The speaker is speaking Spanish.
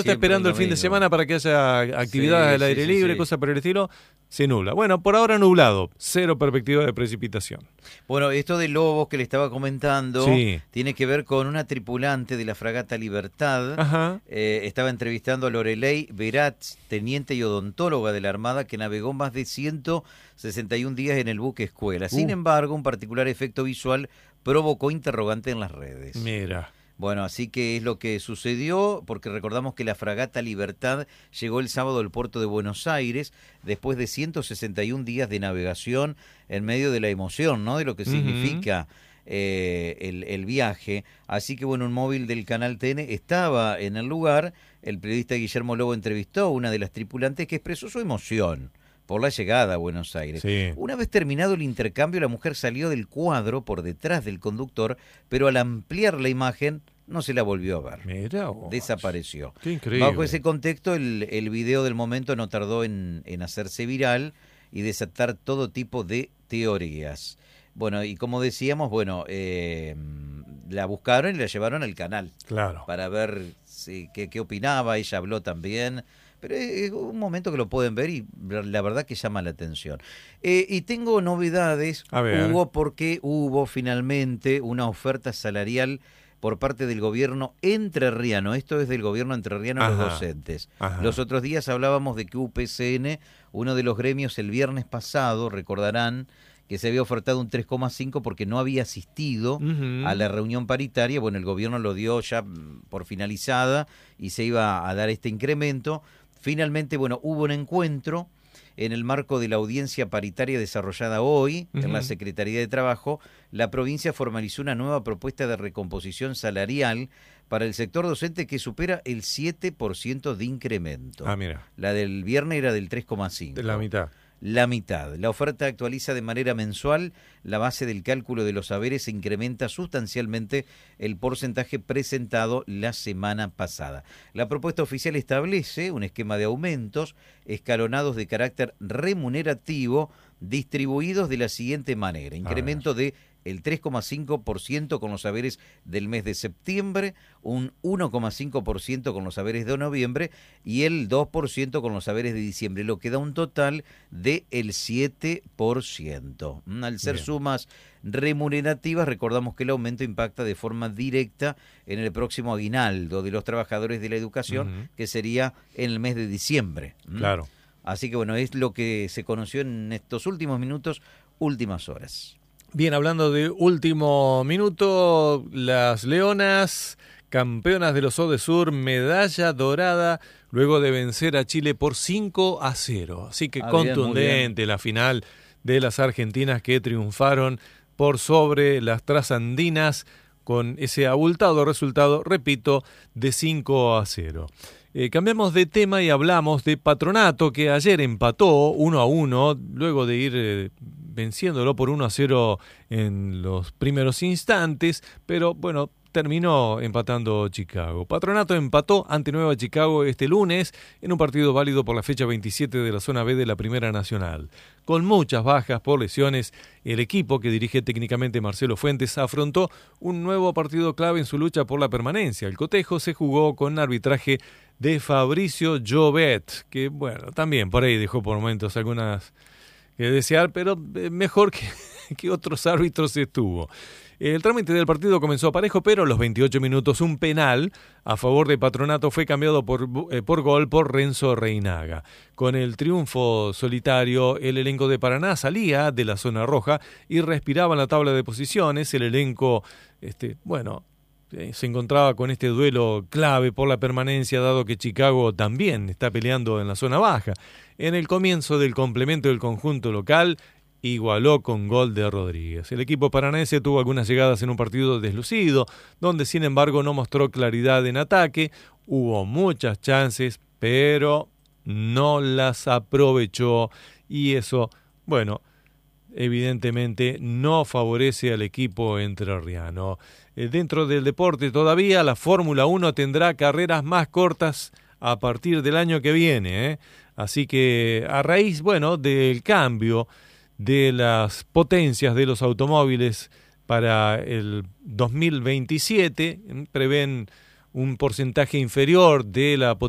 está esperando el fin de semana para que haya actividades al aire libre, cosas por el estilo, se nubla. Bueno, por ahora nublado, 0 perspectiva de precipitación. Bueno, esto de lobos que le estaba comentando tiene que ver con una tripulante de la fragata Libertad. Ajá. Estaba entrevistando a Lorelei Veratz, teniente y odontóloga de la Armada, que navegó más de 161 días en el buque Escuela. Sin embargo, un particular efecto visual provocó interrogante en las redes. Mira. Bueno, así que es lo que sucedió, porque recordamos que la fragata Libertad llegó el sábado al puerto de Buenos Aires después de 161 días de navegación en medio de la emoción, ¿no? De lo que significa el viaje. Así que, bueno, un móvil del Canal TN estaba en el lugar. El periodista Guillermo Lobo entrevistó a una de las tripulantes que expresó su emoción por la llegada a Buenos Aires. Sí. Una vez terminado el intercambio, la mujer salió del cuadro por detrás del conductor, pero al ampliar la imagen no se la volvió a ver. Mirá vos. Desapareció. Qué increíble. Bajo ese contexto, el video del momento no tardó en hacerse viral y desatar todo tipo de teorías. Bueno, y como decíamos, bueno, la buscaron y la llevaron al canal. Claro. Para ver qué opinaba. Ella habló también. Pero es un momento que lo pueden ver y la verdad que llama la atención. Y tengo novedades, Hugo, porque hubo finalmente una oferta salarial por parte del gobierno entrerriano. Esto es del gobierno entrerriano a los docentes. Los otros días hablábamos de que UPCN, uno de los gremios, el viernes pasado, recordarán, que se había ofertado un 3,5 porque no había asistido a la reunión paritaria. Bueno, el gobierno lo dio ya por finalizada y se iba a dar este incremento. Finalmente, bueno, hubo un encuentro en el marco de la audiencia paritaria desarrollada hoy en la Secretaría de Trabajo. La provincia formalizó una nueva propuesta de recomposición salarial para el sector docente que supera el 7% de incremento. Mira. La del viernes era del 3,5. La mitad. La mitad. La oferta actualiza de manera mensual la base del cálculo de los saberes e incrementa sustancialmente el porcentaje presentado la semana pasada. La propuesta oficial establece un esquema de aumentos escalonados de carácter remunerativo distribuidos de la siguiente manera. Incremento de el 3,5% con los saberes del mes de septiembre, un 1,5% con los saberes de noviembre y el 2% con los saberes de diciembre, lo que da un total de el 7%. Al ser sumas remunerativas, recordamos que el aumento impacta de forma directa en el próximo aguinaldo de los trabajadores de la educación, que sería en el mes de diciembre. Claro. Así que bueno, es lo que se conoció en estos últimos minutos, últimas horas. Bien, hablando de último minuto, las Leonas, campeonas de los Odesur, medalla dorada, luego de vencer a Chile por 5-0. Así que contundente la final de las argentinas que triunfaron por sobre las trasandinas con ese abultado resultado, repito, de 5-0. Cambiamos de tema y hablamos de Patronato, que ayer empató 1-1, luego de ir venciéndolo por 1-0 en los primeros instantes, pero bueno, terminó empatando Chicago. Patronato empató ante Nueva Chicago este lunes en un partido válido por la fecha 27 de la zona B de la Primera Nacional. Con muchas bajas por lesiones, el equipo que dirige técnicamente Marcelo Fuentes afrontó un nuevo partido clave en su lucha por la permanencia. El cotejo se jugó con arbitraje de Fabricio Llobet, que bueno, también por ahí dejó por momentos algunas que desear, pero mejor que otros árbitros estuvo. El trámite del partido comenzó parejo, pero a los 28 minutos un penal a favor de Patronato fue cambiado por gol por Renzo Reinaga. Con el triunfo solitario, el elenco de Paraná salía de la zona roja y respiraba en la tabla de posiciones. El elenco, se encontraba con este duelo clave por la permanencia, dado que Chicago también está peleando en la zona baja. En el comienzo del complemento del conjunto local, igualó con gol de Rodríguez. El equipo paranaense tuvo algunas llegadas en un partido deslucido, donde sin embargo no mostró claridad en ataque. Hubo muchas chances, pero no las aprovechó y eso, evidentemente no favorece al equipo entrerriano. Dentro del deporte todavía, la Fórmula 1 tendrá carreras más cortas a partir del año que viene, Así que a raíz, del cambio de las potencias de los automóviles para el 2027, prevén un porcentaje inferior de la